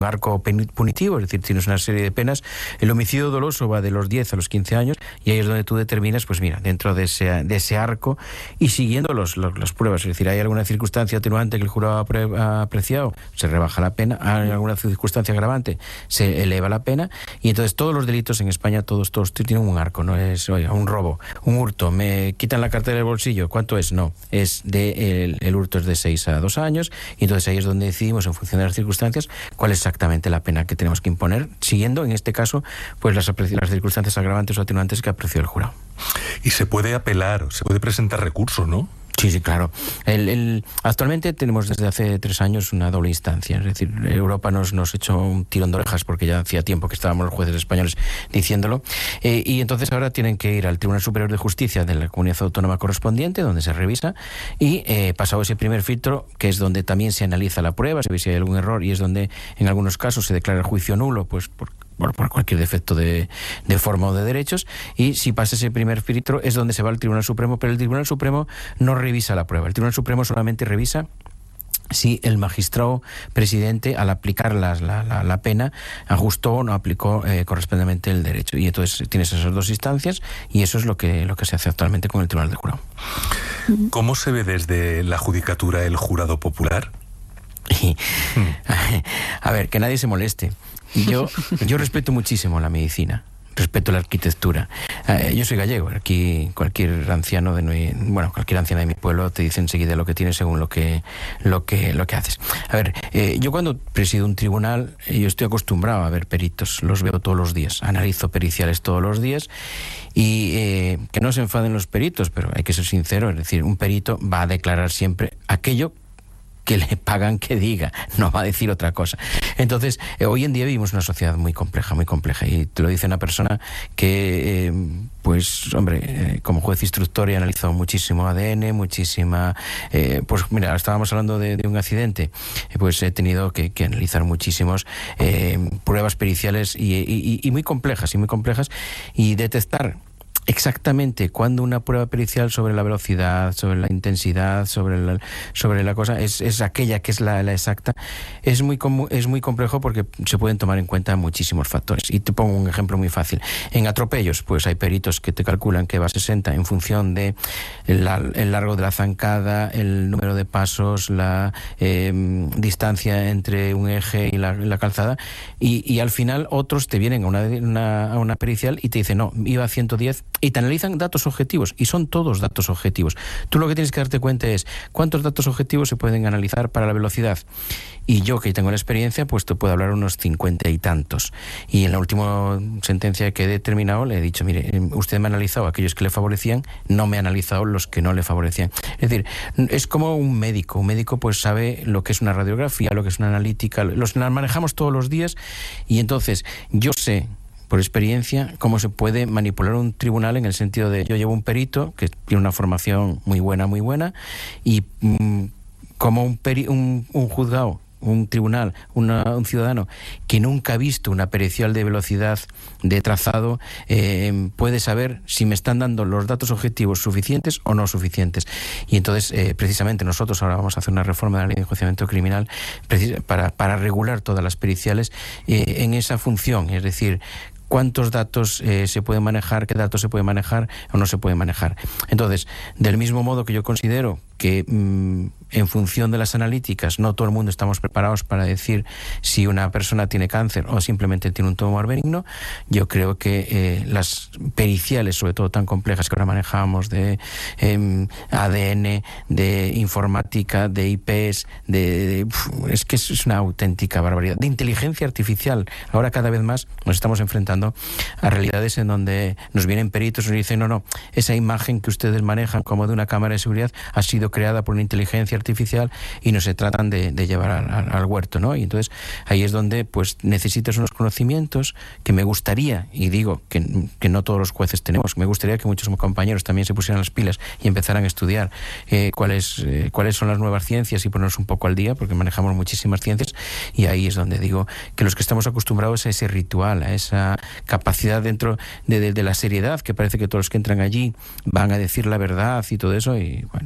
arco punitivo, es decir, tienes una serie de penas. El homicidio doloso va de los 10 a los 15 años y ahí es donde tú determinas, pues mira, dentro de ese arco y siguiendo las pruebas, es decir, hay alguna circunstancia atenuante que el jurado ha apreciado, se rebaja la pena, hay alguna circunstancia agravante, se eleva la pena, y entonces todos los delitos en España, todos tienen un arco, no es, oiga, un robo, un hurto, me quitan la cartera del bolsillo, ¿cuánto es? No, es el hurto es de 6 a 2 años, y entonces ahí es donde decidimos, en función de las circunstancias, cuál es exactamente la pena que tenemos que imponer, siguiendo, en este caso, pues las circunstancias agravantes o atenuantes que apreció el jurado. Y se puede apelar, se puede presentar recurso, ¿no? Sí, claro. Actualmente tenemos desde hace 3 años una doble instancia. Es decir, Europa nos echó un tirón de orejas porque ya hacía tiempo que estábamos los jueces españoles diciéndolo. Y entonces ahora tienen que ir al Tribunal Superior de Justicia de la comunidad autónoma correspondiente, donde se revisa. Y pasado ese primer filtro, que es donde también se analiza la prueba, se ve si hay algún error, y es donde en algunos casos se declara el juicio nulo, pues por cualquier defecto de forma o de derechos, y si pasa ese primer filtro es donde se va al Tribunal Supremo, pero el Tribunal Supremo no revisa la prueba. El Tribunal Supremo solamente revisa si el magistrado presidente, al aplicar la pena, ajustó o no aplicó correspondientemente el derecho. Y entonces tienes esas dos instancias, y eso es lo que se hace actualmente con el Tribunal de Jurado. ¿Cómo se ve desde la judicatura el jurado popular? A ver, que nadie se moleste. Yo respeto muchísimo la medicina, respeto la arquitectura. Yo soy gallego, aquí cualquier anciano cualquier anciana de mi pueblo te dice enseguida lo que tienes según lo que haces. A ver, yo cuando presido un tribunal, yo estoy acostumbrado a ver peritos, los veo todos los días, analizo periciales todos los días, y que no se enfaden los peritos, pero hay que ser sincero, es decir, un perito va a declarar siempre aquello que le pagan que diga, no va a decir otra cosa. Entonces, hoy en día vivimos una sociedad muy compleja, y te lo dice una persona que, como juez instructor he analizado muchísimo ADN, estábamos hablando de un accidente, pues he tenido que analizar muchísimos pruebas periciales y muy complejas, y detectar exactamente cuando una prueba pericial sobre la velocidad, sobre la intensidad, sobre la cosa es aquella que es la exacta, es muy complejo, porque se pueden tomar en cuenta muchísimos factores. Y te pongo un ejemplo muy fácil. En atropellos, pues hay peritos que te calculan que va a 60 en función de el largo de la zancada, el número de pasos, la distancia entre un eje y la calzada, y al final otros te vienen a una pericial y te dicen, no, iba a 110, y te analizan datos objetivos, y son todos datos objetivos. Tú lo que tienes que darte cuenta es cuántos datos objetivos se pueden analizar para la velocidad. Y yo, que tengo la experiencia, pues te puedo hablar unos 50 y tantos. Y en la última sentencia que he determinado le he dicho, mire, usted me ha analizado aquellos que le favorecían, no me ha analizado los que no le favorecían. Es decir, es como un médico. Un médico pues sabe lo que es una radiografía, lo que es una analítica, las manejamos todos los días, y entonces yo sé por experiencia cómo se puede manipular un tribunal, en el sentido de, yo llevo un perito que tiene una formación muy buena, y como un juzgado, un tribunal, un ciudadano que nunca ha visto una pericial de velocidad, de trazado, puede saber si me están dando los datos objetivos suficientes o no suficientes. Y entonces, precisamente nosotros ahora vamos a hacer una reforma de la ley de enjuiciamiento criminal para regular todas las periciales en esa función, es decir, cuántos datos se pueden manejar, qué datos se puede manejar o no se puede manejar. Entonces, del mismo modo que yo considero que en función de las analíticas no todo el mundo estamos preparados para decir si una persona tiene cáncer o simplemente tiene un tumor benigno, yo creo que las periciales, sobre todo tan complejas que ahora manejamos, de ADN, de informática, de IPs, es que es una auténtica barbaridad. De inteligencia artificial, ahora cada vez más nos estamos enfrentando a realidades en donde nos vienen peritos y nos dicen, no, esa imagen que ustedes manejan como de una cámara de seguridad ha sido creada por una inteligencia artificial y no se tratan de llevar al huerto, ¿no? Y entonces ahí es donde pues necesitas unos conocimientos que me gustaría, y digo que no todos los jueces tenemos, me gustaría que muchos compañeros también se pusieran las pilas y empezaran a estudiar cuáles son las nuevas ciencias y ponernos un poco al día, porque manejamos muchísimas ciencias, y ahí es donde digo que los que estamos acostumbrados a ese ritual, a esa capacidad dentro de la seriedad, que parece que todos los que entran allí van a decir la verdad y todo eso, y bueno, pues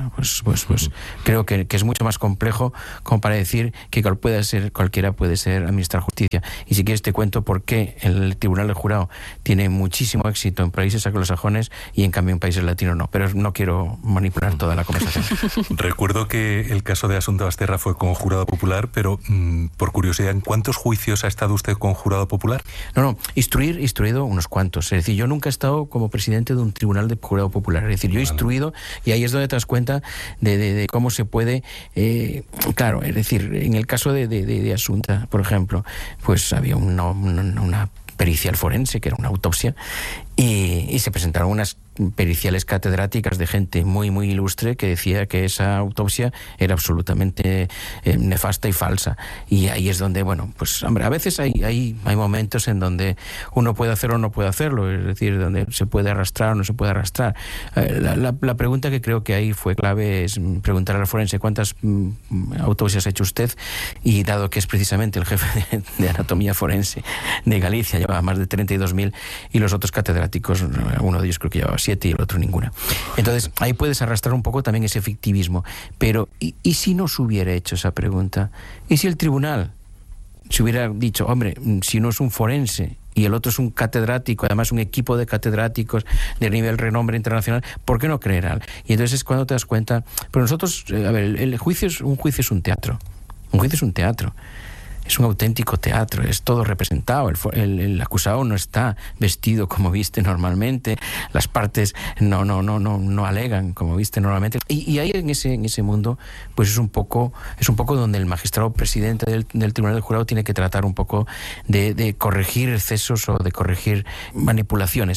creo que es mucho más complejo como para decir que cualquiera puede ser administrar justicia. Y si quieres te cuento por qué el Tribunal del Jurado tiene muchísimo éxito en países anglosajones y en cambio en países latinos no. Pero no quiero manipular toda la conversación. Recuerdo que el caso de Asunta Basterra fue con jurado popular, pero por curiosidad, ¿en cuántos juicios ha estado usted con jurado popular? No, instruido unos cuantos. Es decir, yo nunca he estado como presidente de un tribunal de jurado popular. Es decir, yo he instruido, y ahí es donde te das cuenta de cómo se puede... claro, es decir, en el caso de Asunta, por ejemplo, pues había una pericial forense, que era una autopsia, y se presentaron unas periciales catedráticas de gente muy ilustre que decía que esa autopsia era absolutamente nefasta y falsa. Y ahí es donde, pues hombre, a veces hay momentos en donde uno puede hacerlo o no puede hacerlo, es decir, donde se puede arrastrar o no se puede arrastrar. La pregunta que creo que ahí fue clave es preguntar al forense cuántas autopsias ha hecho usted, y dado que es precisamente el jefe de anatomía forense de Galicia, llevaba más de 32.000, y los otros catedráticos, uno de ellos creo que llevaba 7 y el otro ninguna. Entonces, ahí puedes arrastrar un poco también ese fictivismo. Pero, ¿y si no se hubiera hecho esa pregunta? ¿Y si el tribunal se hubiera dicho, hombre, si no es un forense y el otro es un catedrático, además un equipo de catedráticos de nivel renombre internacional, ¿por qué no creer? Y entonces es cuando te das cuenta. Pero nosotros, a ver, un juicio es un teatro. Un juicio es un teatro. Es un auténtico teatro, es todo representado. El acusado no está vestido como viste normalmente, las partes no alegan como viste normalmente. Y ahí en ese mundo, pues es un poco donde el magistrado presidente del Tribunal del Jurado tiene que tratar un poco de corregir excesos o de corregir manipulaciones.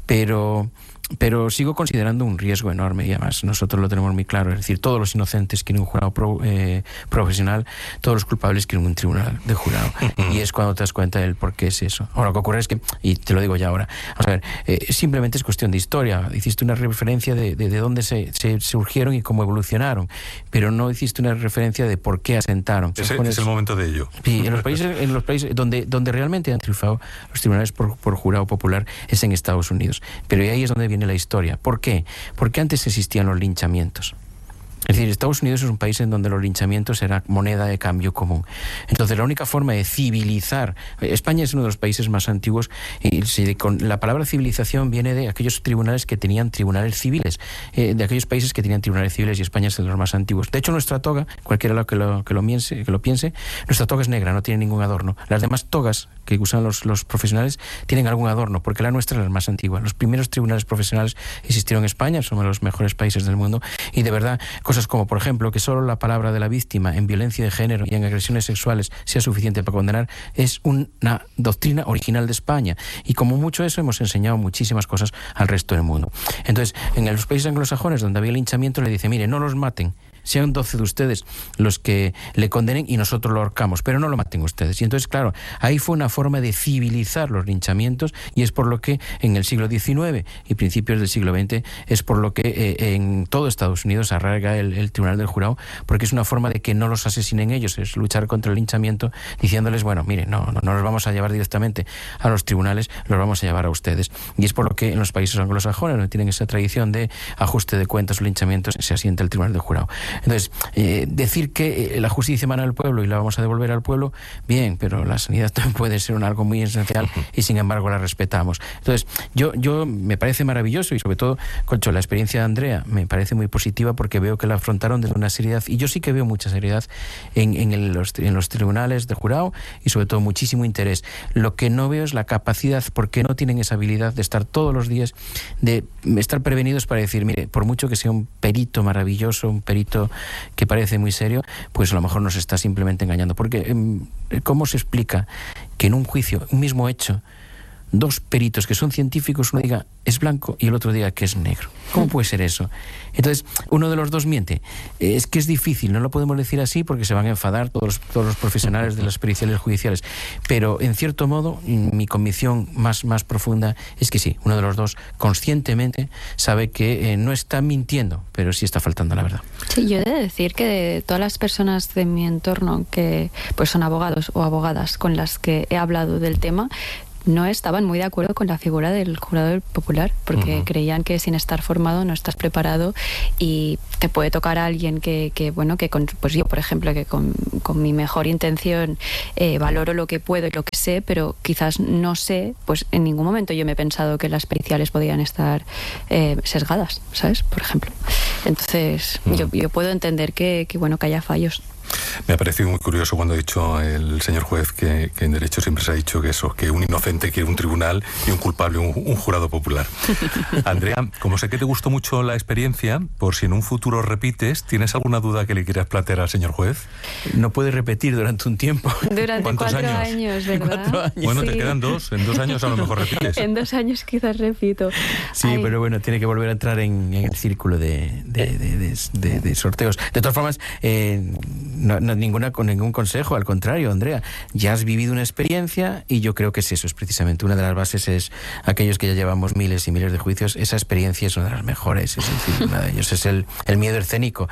Pero sigo considerando un riesgo enorme, y además nosotros lo tenemos muy claro. Es decir, todos los inocentes quieren un jurado profesional, todos los culpables quieren un tribunal de jurado. Y es cuando te das cuenta del por qué es eso. Ahora, lo que ocurre es que, y te lo digo ya ahora, vamos a ver, simplemente es cuestión de historia. Hiciste una referencia de dónde se surgieron y cómo evolucionaron, pero no hiciste una referencia de por qué asentaron. Es el momento de ello. Sí, en los países donde realmente han triunfado los tribunales por jurado popular es en Estados Unidos. Pero ahí es donde viene la historia. ¿Por qué? Porque antes existían los linchamientos. Es decir, Estados Unidos es un país en donde los linchamientos era moneda de cambio común. Entonces, la única forma de civilizar... España es uno de los países más antiguos, y la palabra civilización viene de aquellos tribunales que tenían tribunales civiles, de aquellos países que tenían tribunales civiles, y España es de los más antiguos. De hecho, nuestra toga, cualquiera que lo piense, nuestra toga es negra, no tiene ningún adorno. Las demás togas que usan los profesionales tienen algún adorno, porque la nuestra es la más antigua. Los primeros tribunales profesionales existieron en España, somos los mejores países del mundo, y de verdad... Cosas como, por ejemplo, que solo la palabra de la víctima en violencia de género y en agresiones sexuales sea suficiente para condenar, es una doctrina original de España. Y como mucho eso, hemos enseñado muchísimas cosas al resto del mundo. Entonces, en los países anglosajones donde había linchamiento, le dice, mire, no los maten, sean 12 de ustedes los que le condenen y nosotros lo ahorcamos, pero no lo maten ustedes. Y entonces, claro, ahí fue una forma de civilizar los linchamientos, y es por lo que en el siglo XIX y principios del siglo XX es por lo que en todo Estados Unidos arraiga el Tribunal del Jurado, porque es una forma de que no los asesinen ellos, es luchar contra el linchamiento diciéndoles, bueno, mire, no los vamos a llevar directamente a los tribunales, los vamos a llevar a ustedes. Y es por lo que en los países anglosajones, donde tienen esa tradición de ajuste de cuentas o linchamientos, se asienta el Tribunal del Jurado. Entonces, decir que la justicia emana del pueblo y la vamos a devolver al pueblo, bien, pero la sanidad también puede ser algo muy esencial y sin embargo la respetamos. Entonces, yo me parece maravilloso, y sobre todo, Concho, la experiencia de Andrea me parece muy positiva, porque veo que la afrontaron desde una seriedad, y yo sí que veo mucha seriedad en los tribunales de jurado, y sobre todo muchísimo interés. Lo que no veo es la capacidad, porque no tienen esa habilidad de estar todos los días, de estar prevenidos para decir, mire, por mucho que sea un perito maravilloso, un perito que parece muy serio, pues a lo mejor nos está simplemente engañando. Porque ¿cómo se explica que en un juicio, un mismo hecho, dos peritos que son científicos, uno diga es blanco y el otro diga que es negro? ¿Cómo puede ser eso? Entonces, uno de los dos miente. Es que es difícil, no lo podemos decir así porque se van a enfadar todos los profesionales de las periciales judiciales. Pero, en cierto modo, mi convicción más profunda es que sí, uno de los dos conscientemente sabe que no está mintiendo, pero sí está faltando a la verdad. Sí, yo he de decir que de todas las personas de mi entorno que pues son abogados o abogadas con las que he hablado del tema, no estaban muy de acuerdo con la figura del jurado popular, porque creían que sin estar formado no estás preparado y te puede tocar a alguien que pues yo, por ejemplo, que con mi mejor intención valoro lo que puedo y lo que sé, pero quizás no sé, pues en ningún momento yo me he pensado que las periciales podían estar sesgadas, ¿sabes? Por ejemplo. Entonces, yo puedo entender que haya fallos. Me ha parecido muy curioso cuando ha dicho el señor juez que en derecho siempre se ha dicho que un inocente quiere un tribunal y un culpable un jurado popular. Andrea, como sé que te gustó mucho la experiencia, por si en un futuro repites, ¿tienes alguna duda que le quieras plantear al señor juez? No puedes repetir durante un tiempo. Durante ¿Cuántos 4 años, ¿verdad? 4 años. Bueno, Sí. te quedan 2. En 2 años a lo mejor repites. En 2 años quizás repito. Sí, Ay. pero bueno, tiene que volver a entrar en el círculo de sorteos. De todas formas, con ningún consejo, al contrario, Andrea, ya has vivido una experiencia y yo creo que es precisamente una de las bases, es aquellos que ya llevamos miles y miles de juicios, esa experiencia es una de las mejores, es decir, una de ellos es el miedo escénico.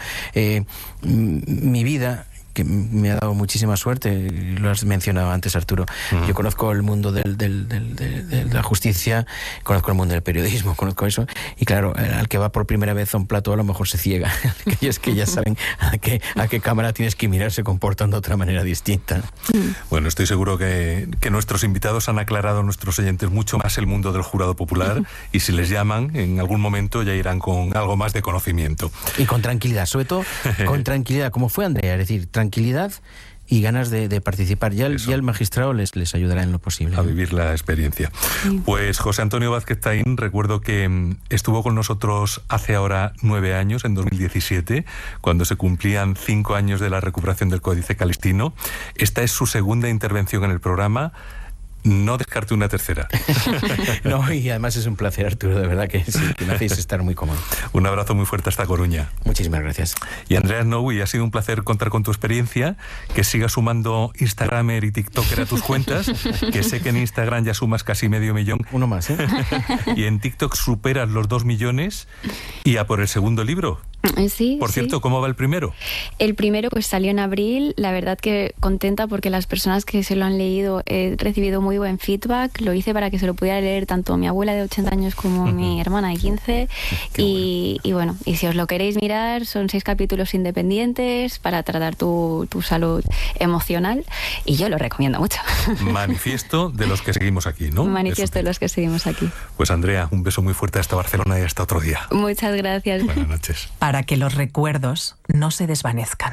Mi vida, que me ha dado muchísima suerte, lo has mencionado antes, Arturo. Yo conozco el mundo de la justicia, conozco el mundo del periodismo, conozco eso, y claro, al que va por primera vez a un plató a lo mejor se ciega. Aquellos que ya saben a qué cámara tienes que mirar se comportan de otra manera distinta. Bueno, estoy seguro que nuestros invitados han aclarado a nuestros oyentes mucho más el mundo del jurado popular y si les llaman, en algún momento ya irán con algo más de conocimiento. Y con tranquilidad, sobre todo con tranquilidad, como fue Andrea, es decir, tranquilidad y ganas de participar. Ya el magistrado les ayudará en lo posible. A vivir la experiencia. Pues José Antonio Vázquez Taín, recuerdo que estuvo con nosotros hace ahora 9 años, en 2017, cuando se cumplían 5 años de la recuperación del Códice Calixtino. Esta es su segunda intervención en el programa. No descarte una tercera. No, y además es un placer, Arturo, de verdad que sí, que me hacéis estar muy cómodo. Un abrazo muy fuerte hasta Coruña. Muchísimas gracias. Y Andrea Snowy, ha sido un placer contar con tu experiencia, que sigas sumando Instagramer y TikToker a tus cuentas, que sé que en Instagram ya sumas casi 500.000. Uno más, ¿eh? Y en TikTok superas los 2 millones y a por el segundo libro. Sí, Por cierto, ¿cómo va el primero? El primero pues salió en abril, la verdad que contenta porque las personas que se lo han leído he recibido muy buen feedback, lo hice para que se lo pudiera leer tanto mi abuela de 80 años como mi hermana de 15 y bueno, y si os lo queréis mirar, son 6 capítulos independientes para tratar tu salud emocional y yo lo recomiendo mucho. Manifiesto de los que seguimos aquí, ¿no? Manifiesto de los que seguimos aquí. Pues Andrea, un beso muy fuerte hasta Barcelona y hasta otro día. Muchas gracias. Buenas noches. Para que los recuerdos no se desvanezcan.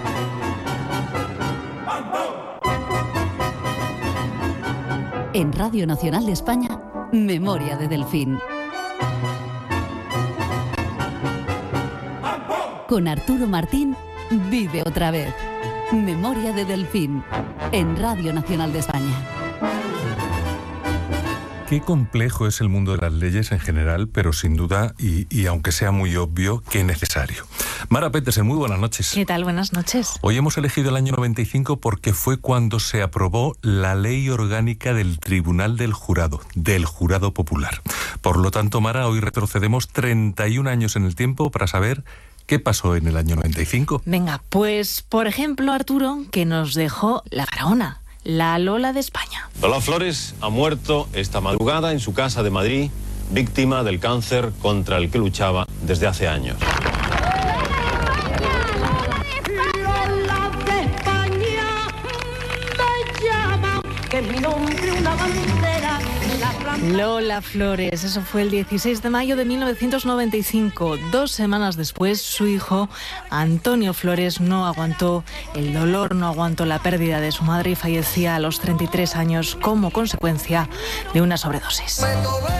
En Radio Nacional de España, Memoria de Delfín. Con Arturo Martín, vive otra vez. Memoria de Delfín, en Radio Nacional de España. Qué complejo es el mundo de las leyes en general, pero sin duda, y aunque sea muy obvio, qué necesario. Mara Petersen, muy buenas noches. ¿Qué tal? Buenas noches. Hoy hemos elegido el año 95 porque fue cuando se aprobó la Ley Orgánica del Tribunal del Jurado Popular. Por lo tanto, Mara, hoy retrocedemos 31 años en el tiempo para saber qué pasó en el año 95. Venga, pues, por ejemplo, Arturo, que nos dejó la faraona, la Lola de España. Lola Flores ha muerto esta madrugada en su casa de Madrid, víctima del cáncer contra el que luchaba desde hace años. Lola Flores, eso fue el 16 de mayo de 1995. 2 semanas después, su hijo, Antonio Flores, no aguantó el dolor, no aguantó la pérdida de su madre y fallecía a los 33 años como consecuencia de una sobredosis.